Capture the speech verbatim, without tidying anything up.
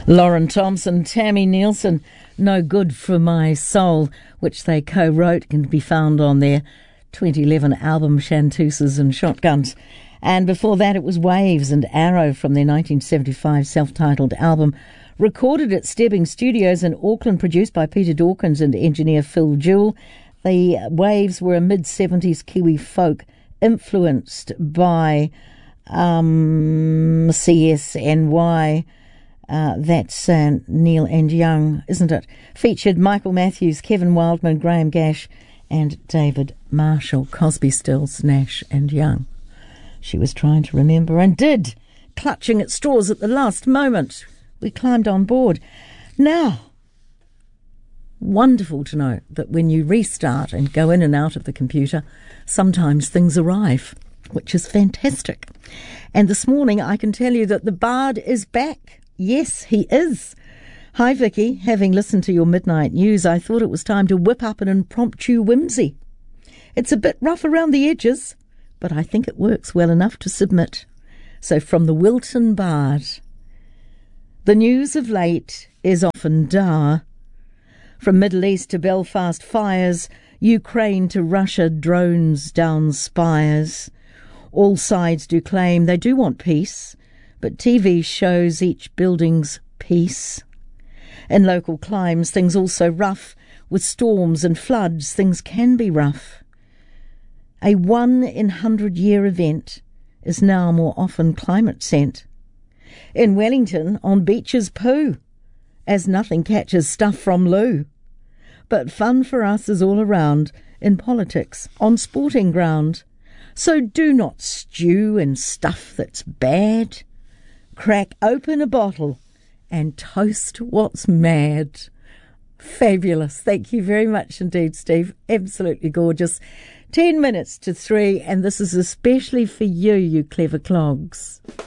Lauren Thompson, Tammy Nielsen, No Good for My Soul, which they co-wrote, can be found on their twenty eleven album Chanteuses and Shotguns. And before that it was Waves and Arrow from their nineteen seventy-five self-titled album, recorded at Stebbing Studios in Auckland, produced by Peter Dawkins and engineer Phil Jewell. The Waves were a mid-seventies Kiwi folk influenced by um, C S N Y. Uh, that's uh, Neil and Young, isn't it? Featured Michael Matthews, Kevin Wildman, Graham Gash and David Marshall. Cosby, Stills, Nash and Young. She was trying to remember and did, clutching at straws at the last moment. We climbed on board. Now, wonderful to know that when you restart and go in and out of the computer, sometimes things arrive, which is fantastic. And this morning I can tell you that the Bard is back. Yes, he is. Hi, Vicky. Having listened to your midnight news, I thought it was time to whip up an impromptu whimsy. It's a bit rough around the edges, but I think it works well enough to submit. So from the Wilton Bard. The news of late is often dour. From Middle East to Belfast fires, Ukraine to Russia drones down spires. All sides do claim they do want peace, but T V shows each building's peace. In local climes, things also rough. With storms and floods, things can be rough. A one-in-hundred-year event is now more often climate sent. In Wellington, on beaches poo, as nothing catches stuff from loo. But fun for us is all around, in politics, on sporting ground. So do not stew in stuff that's bad. Crack open a bottle and toast what's mad. Fabulous. Thank you very much indeed, Steve. Absolutely gorgeous. Ten minutes to three, and this is especially for you, you clever clogs.